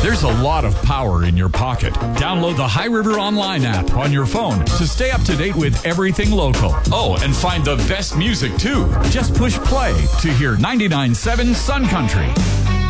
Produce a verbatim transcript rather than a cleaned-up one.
There's a lot of power in your pocket. Download the High River Online app on your phone to stay up to date with everything local. Oh, and find the best music, too. Just push play to hear ninety-nine point seven Sun Country.